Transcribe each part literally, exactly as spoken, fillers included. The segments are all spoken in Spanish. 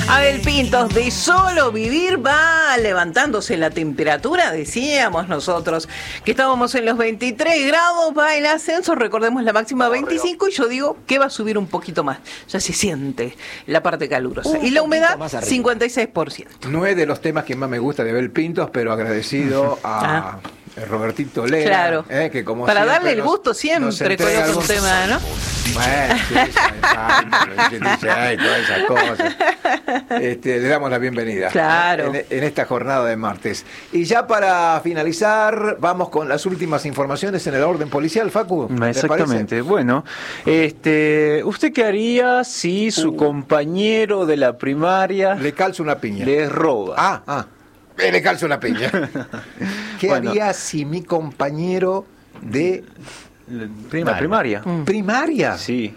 Abel Pintos, de solo vivir va levantándose la temperatura, decíamos nosotros que estábamos en los veintitrés grados, va el ascenso, recordemos la máxima veinticinco, y yo digo que va a subir un poquito más, ya se siente la parte calurosa. Un y la humedad, cincuenta y seis por ciento. No es de los temas que más me gusta de Abel Pintos, pero agradecido a... Ah. Robertito Lera, claro. eh, que como para darle el nos, gusto siempre con otro algún... tema, ¿no? Bueno, sí, y todas esas cosas. Este, le damos la bienvenida, claro. en, en esta jornada de martes. Y ya para finalizar, vamos con las últimas informaciones en el orden policial, Facu. Exactamente. Bueno, este, ¿usted qué haría si su uh. compañero de la primaria le calza una piña? Le roba. Ah, ah. Le calzo una piña. ¿Qué bueno. haría si mi compañero de primaria. La primaria? Mm. ¿Primaria? Sí.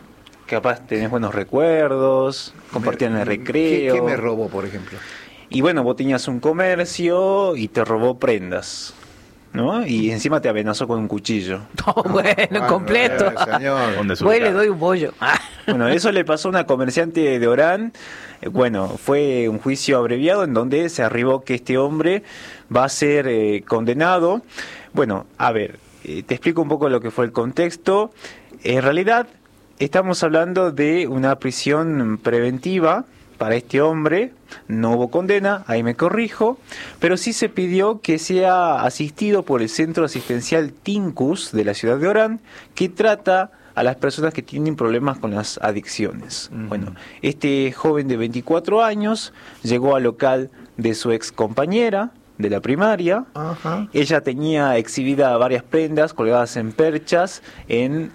Capaz tenés buenos recuerdos, compartían el recreo. ¿Qué, ¿Qué me robó, por ejemplo? Y bueno, vos tenías un comercio y te robó prendas, ¿no? Y encima te amenazó con un cuchillo. Oh, bueno, ah, completo. Eh, señor. Voy le doy un bollo. Bueno, eso le pasó a una comerciante de Orán. Bueno, fue un juicio abreviado en donde se arribó que este hombre va a ser eh, condenado. Bueno, a ver, eh, te explico un poco lo que fue el contexto. En realidad, estamos hablando de una prisión preventiva para este hombre. No hubo condena, ahí me corrijo, pero sí se pidió que sea asistido por el Centro Asistencial Tincus de la ciudad de Orán, que trata a las personas que tienen problemas con las adicciones. Uh-huh. Bueno, este joven de veinticuatro años llegó al local de su ex compañera de la primaria. Uh-huh. Ella tenía exhibida varias prendas colgadas en perchas en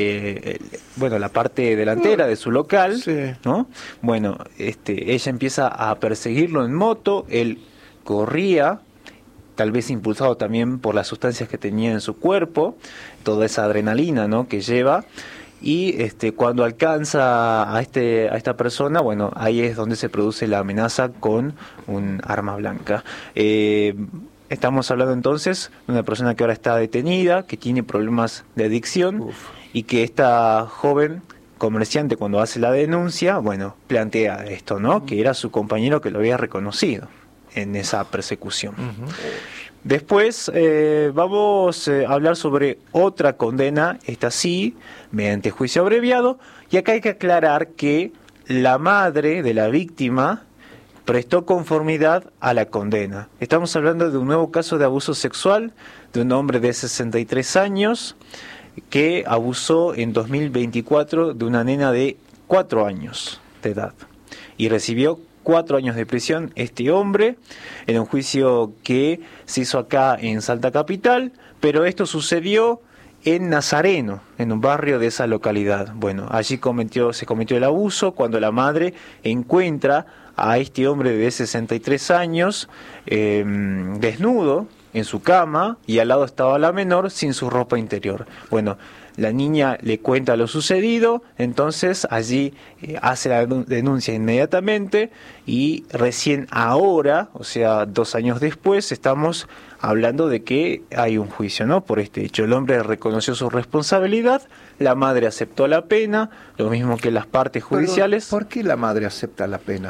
eh, bueno, la parte delantera de su local, sí. ¿no? Bueno, este, ella empieza a perseguirlo en moto, él corría, tal vez impulsado también por las sustancias que tenía en su cuerpo, toda esa adrenalina, ¿no?, que lleva, y este, cuando alcanza a, este, a esta persona, bueno, ahí es donde se produce la amenaza con un arma blanca. Eh, estamos hablando entonces de una persona que ahora está detenida, que tiene problemas de adicción, Uf. y que esta joven comerciante, cuando hace la denuncia, bueno, plantea esto, ¿no?, que era su compañero que lo había reconocido en esa persecución. Uh-huh. Después eh, vamos eh, a hablar sobre otra condena, esta sí, mediante juicio abreviado, y acá hay que aclarar que la madre de la víctima prestó conformidad a la condena. Estamos hablando de un nuevo caso de abuso sexual de un hombre de sesenta y tres años que abusó en dos mil veinticuatro de una nena de cuatro años de edad y recibió cuatro años de prisión este hombre, en un juicio que se hizo acá en Salta Capital, pero esto sucedió en Nazareno, en un barrio de esa localidad. Bueno, allí cometió, se cometió el abuso cuando la madre encuentra a este hombre de sesenta y tres años eh, desnudo en su cama, y al lado estaba la menor sin su ropa interior. Bueno, la niña le cuenta lo sucedido, entonces allí eh, hace la denuncia inmediatamente, y recién ahora, o sea, dos años después, estamos hablando de que hay un juicio, ¿no?, por este hecho. El hombre reconoció su responsabilidad, la madre aceptó la pena, lo mismo que las partes judiciales. Pero, ¿por qué la madre acepta la pena?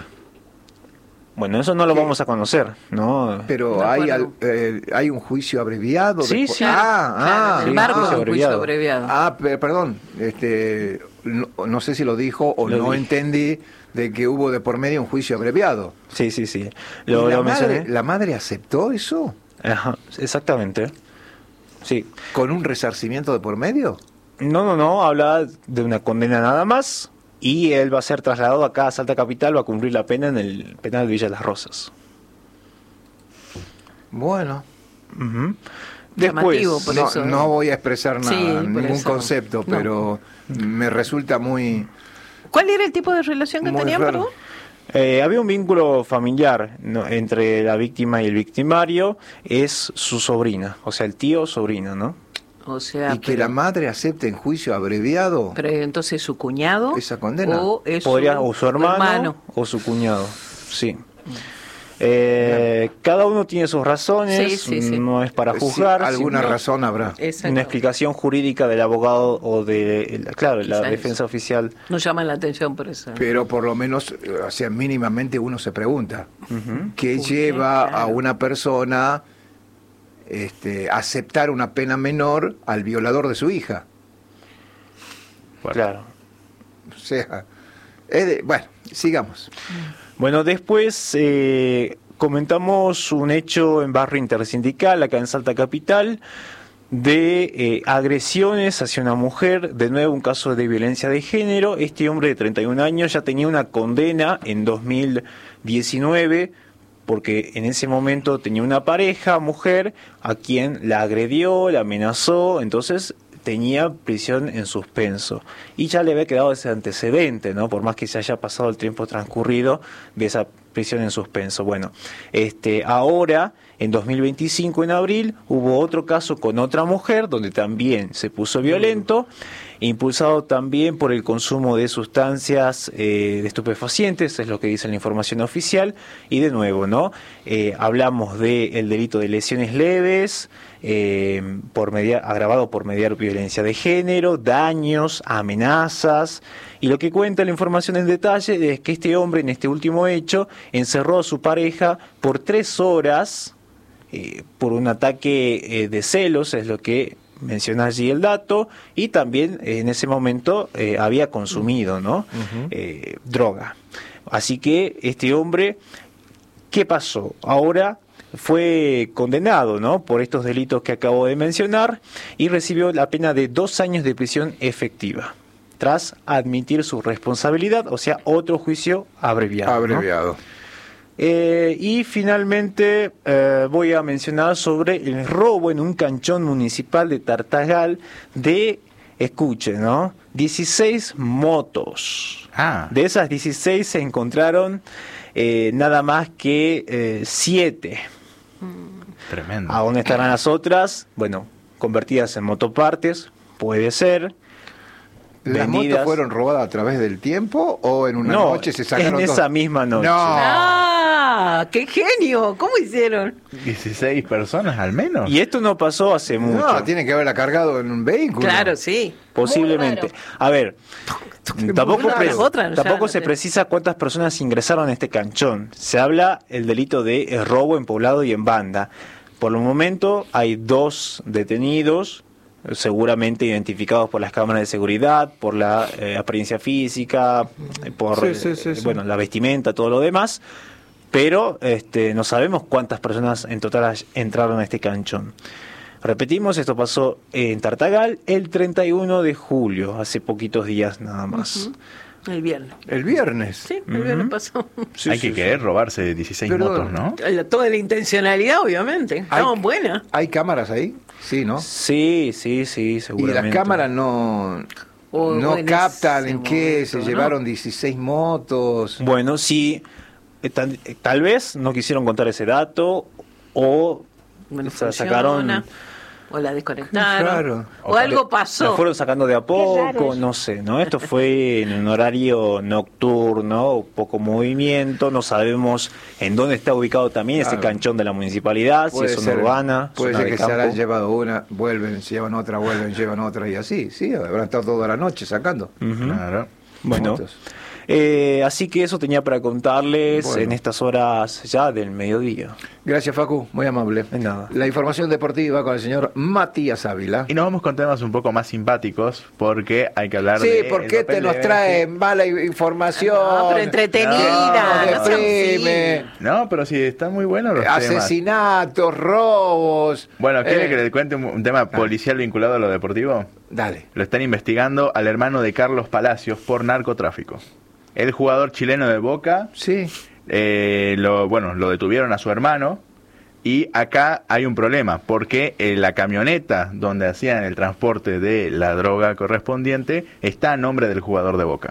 Bueno, eso no lo ¿Qué? vamos a conocer, ¿no? Pero no hay al, eh, hay un juicio abreviado. Sí, de... sí. Ah, claro, ah, en el marco de un juicio abreviado. Ah, per, perdón, este, no, no sé si lo dijo o lo no dije. entendí de que hubo de por medio un juicio abreviado. Sí, sí, sí. Lo, ¿Y la, lo madre, mencioné. ¿La madre aceptó eso? Ajá, exactamente. Sí. ¿Con un resarcimiento de por medio? No, no, no, habla de una condena nada más, y él va a ser trasladado acá a Salta Capital, va a cumplir la pena en el penal de Villa Las Rosas. Bueno. Uh-huh. Después, por no, eso, no voy a expresar nada, sí, ningún eso. concepto, No. pero me resulta muy... ¿Cuál era el tipo de relación que Muy tenían, raro. perdón? Eh, había un vínculo familiar, ¿no?, entre la víctima y el victimario. Es su sobrina, o sea, el tío sobrina, ¿no? O sea, y que pero, la madre acepte en juicio abreviado pero entonces su cuñado esa condena. O, es Podría, su, o su hermano, hermano o su cuñado, sí. Eh, cada uno tiene sus razones, Sí, sí, sí. no es para Sí, juzgar. alguna sino razón habrá. Exacto. una explicación jurídica del abogado o de, la- claro, la Quizás defensa eso. oficial. Nos llaman la atención por eso. Pero por lo menos, eh, o sea, mínimamente uno se pregunta, ¿qué ¿Por qué? lleva a Claro. una persona este, a aceptar una pena menor al violador de su hija? Claro. O sea, es de- bueno, sigamos. Bueno, después eh, comentamos un hecho en barrio intersindical, acá en Salta Capital, de eh, agresiones hacia una mujer, de nuevo un caso de violencia de género. Este hombre de treinta y un años ya tenía una condena en dos mil diecinueve, porque en ese momento tenía una pareja, mujer, a quien la agredió, la amenazó, entonces tenía prisión en suspenso. Y ya le había quedado ese antecedente, ¿no? Por más que se haya pasado el tiempo transcurrido de esa prisión en suspenso. Bueno, este, ahora, en dos mil veinticinco, en abril, hubo otro caso con otra mujer, donde también se puso violento, impulsado también por el consumo de sustancias eh, de estupefacientes, es lo que dice la información oficial. Y de nuevo, ¿no? Eh, hablamos del delito de lesiones leves, eh, por media, agravado por mediar violencia de género, daños, amenazas. Y lo que cuenta la información en detalle es que este hombre, en este último hecho, encerró a su pareja por tres horas eh, por un ataque eh, de celos, es lo que menciona allí el dato, y también eh, en ese momento eh, había consumido, ¿no? Ujú. eh, droga. Así que este hombre, ¿qué pasó? Ahora fue condenado, ¿no?, por estos delitos que acabo de mencionar, y recibió la pena de dos años de prisión efectiva, tras admitir su responsabilidad, o sea, otro juicio abreviado. ¿no? Abreviado. Eh, y finalmente eh, voy a mencionar sobre el robo en un canchón municipal de Tartagal de, escuchen, ¿no?, dieciséis motos. Ah. De esas dieciséis se encontraron eh, nada más que siete. Tremendo. ¿A dónde estarán las otras? Bueno, convertidas en motopartes, puede ser. ¿Las motos vendidas. fueron robadas a través del tiempo o en una No, noche se sacaron en dos? esa misma noche. No. ¡Ah! ¡Qué genio! ¿Cómo hicieron? dieciséis personas al menos. Y esto no pasó hace mucho. No, tiene que haberla cargado en un vehículo. Claro, sí. Posiblemente. Muy raro. A ver, tampoco, raro. pre- Las otras, ya tampoco no se sé. precisa cuántas personas ingresaron a este canchón. Se habla el delito de eh, robo en poblado y en banda. Por el momento hay dos detenidos, seguramente identificados por las cámaras de seguridad, por la eh, apariencia física, eh, por Sí, sí, sí, eh, sí. bueno, la vestimenta, todo lo demás. Pero este, no sabemos cuántas personas en total entraron a este canchón. Repetimos, esto pasó en Tartagal el treinta y uno de julio, hace poquitos días nada más. El viernes. El viernes. Sí, el viernes pasó. Sí, Hay sí, que sí. querer robarse dieciséis Pero- motos, ¿no? La- Toda la intencionalidad, obviamente. Estaban buenas. ¿Hay cámaras ahí? Sí, ¿no? Sí, sí, sí, Y seguramente. las cámaras no, O- no o en captan ese en qué momento, se ¿no? llevaron dieciséis motos. Bueno, sí, eh, tal, eh, tal vez no quisieron contar ese dato o Bueno, se la funciona, sacaron, o la desconectaron. Claro. O algo la pasó. fueron sacando de a raro poco, eso. no sé, ¿no? Esto fue en un horario nocturno, poco movimiento, no sabemos en dónde está ubicado también ese Claro. canchón de la municipalidad, si es zona urbana, puede zona ser de que se habrán campo. llevado una, vuelven, se llevan otra, vuelven, llevan otra y así. Sí, habrán estado toda la noche sacando. Ujú. Claro. Bueno, motos. eh, así que eso tenía para contarles Bueno. en estas horas ya del mediodía. Gracias, Facu, muy amable. De nada. La información deportiva con el señor Matías Ávila. Y nos vamos con temas un poco más simpáticos porque hay que hablar Sí, de. ¿por el qué papel te de nos Benfica. trae mala información? No, pero entretenida. No, no sean deprime. así. No, pero sí, están muy buenos los temas. Asesinatos, robos. Bueno, ¿quiere Eh, que le cuente un, un tema policial vinculado a lo deportivo? Dale. Lo están investigando al hermano de Carlos Palacios por narcotráfico. El jugador chileno de Boca, Sí. eh, lo, bueno, lo detuvieron a su hermano. Y acá hay un problema, porque eh, la camioneta donde hacían el transporte de la droga correspondiente está a nombre del jugador de Boca.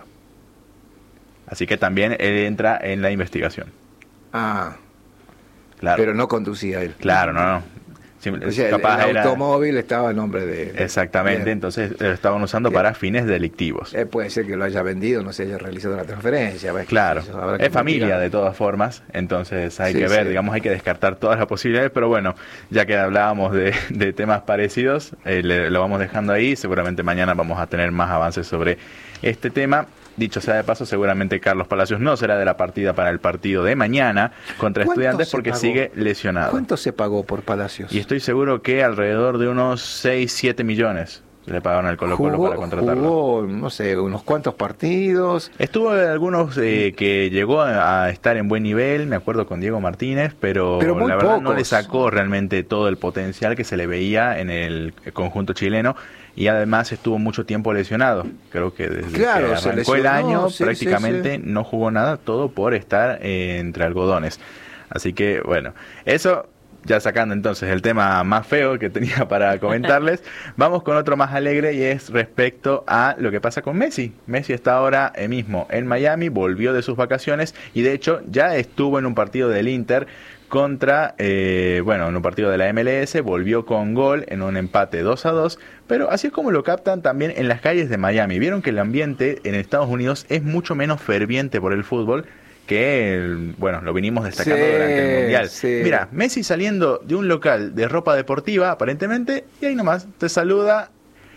Así que también él entra en la investigación. Ah, Claro, pero no conducía él. claro, no, no. Sí, O sea, capaz el era- automóvil estaba a nombre de... de- Exactamente, Bien. entonces lo estaban usando Bien. para fines delictivos. Eh, puede ser que lo haya vendido, no se haya realizado la transferencia. ¿ves? Claro, Eso habrá que es familia investigar. de todas formas, entonces hay Sí, que ver, sí. digamos, hay que descartar todas las posibilidades, pero bueno, ya que hablábamos de, de temas parecidos, eh, le- lo vamos dejando ahí, seguramente mañana vamos a tener más avances sobre este tema. Dicho sea de paso, seguramente Carlos Palacios no será de la partida para el partido de mañana contra ¿Cuánto Estudiantes se porque pagó? sigue lesionado. ¿Cuánto se pagó por Palacios? Y estoy seguro que alrededor de unos seis, siete millones le pagaron al Colo Colo jugó, para contratarlo. jugó, no sé, unos cuantos partidos. Estuvo en algunos eh, que llegó a a estar en buen nivel, me acuerdo con Diego Martínez, pero, Pero muy la verdad no pocos. le sacó realmente todo el potencial que se le veía en el conjunto chileno y además estuvo mucho tiempo lesionado. Creo que desde Claro, que se arrancó el lesionó, año sí, prácticamente sí, sí. no jugó nada, todo por estar eh, entre algodones. Así que bueno, eso... Ya sacando entonces el tema más feo que tenía para comentarles, vamos con otro más alegre y es respecto a lo que pasa con Messi. Messi está ahora eh, mismo en Miami, volvió de sus vacaciones y de hecho ya estuvo en un partido del Inter contra, eh, bueno, en un partido de la M L S, volvió con gol en un empate dos a dos, pero así es como lo captan también en las calles de Miami. Vieron que el ambiente en Estados Unidos es mucho menos ferviente por el fútbol que, el- bueno, lo vinimos destacando Sí, durante el Mundial. sí. Mira, Messi saliendo de un local de ropa deportiva, aparentemente, y ahí nomás, te saluda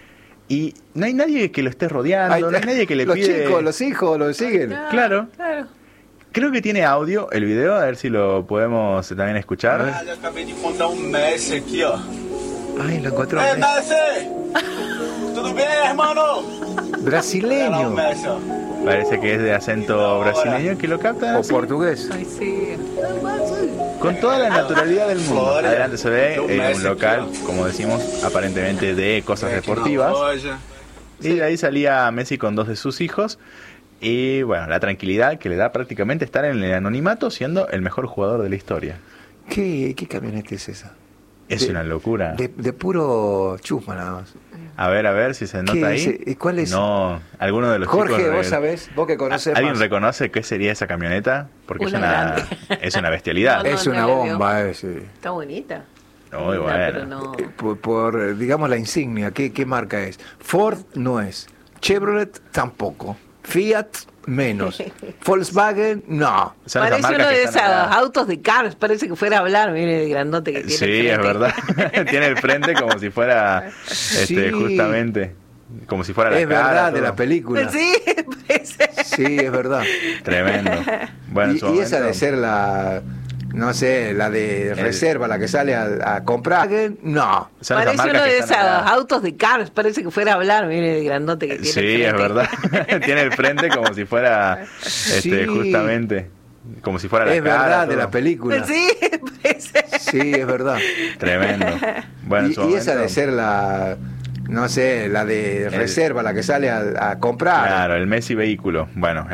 y no hay nadie que lo esté rodeando, Ay, no hay nadie que le los pide... chicos, los hijos, lo siguen. Claro. Claro. Creo que tiene audio el video, a ver si lo podemos también escuchar. Caralho, acabei de encontrar um Messi aqui, ó. Ay, lo encontró. Ei, Messi! Tudo bem, hermano? Olha lá o Brasileño Messi, ó. Parece que es de acento brasileño que lo captan o así, portugués. Ay, sí. con toda la naturalidad del mundo. Flórida. Adelante se ve Tem um en un Messi local, aqui, ó. como decimos, aparentemente de cosas Aqui na deportivas. loja. Y de ahí salía Messi con dos de sus hijos. Y bueno, la tranquilidad que le da prácticamente estar en el anonimato siendo el mejor jugador de la historia. ¿Qué, qué camioneta es esa? Es De- una locura. De, de puro chusma nada más. A ver, a ver si se nota ¿Qué ahí. es? ¿Y cuál es? No, alguno de los Jorge, chicos. vos re- sabés, vos que conocés ¿Alguien más. reconoce qué sería esa camioneta? Porque es Una una, grande. es una bestialidad. No, no. Es una la vio. bomba, es, eh, Está bonita. Muy Linda, bueno. pero no. por, por, eh, digamos, la insignia. ¿Qué, ¿Qué marca es? Ford no es. Chevrolet tampoco. Fiat menos. Volkswagen no. Son esas Parece marcas uno que de están esos acá. autos de Cars, parece que fuera a hablar, mire el grandote que tiene. Sí, frente. es verdad. Tiene el frente como si fuera, este, Sí. justamente, como si fuera la Es cara, verdad, de todo. la película. Sí, parece. Sí, es verdad. Tremendo. Bueno, en y, su y esa momento- de ser la, no sé, la de reserva, la que sale a, a comprar. No. son esas Parece marcas uno que de están esos acá. autos de Cars, parece que fuera a hablar, mire el grandote que tiene. Eh, Sí, es frente. verdad. Tiene el frente como si fuera, este, Sí. justamente, como si fuera la Es cara. verdad, de todo. la película. Sí, parece. Sí, es verdad. Tremendo. Bueno, en y, su y esa momento- de ser la, no sé, la de reserva, la que sale a, a comprar. Claro, el Messi vehículo. Bueno,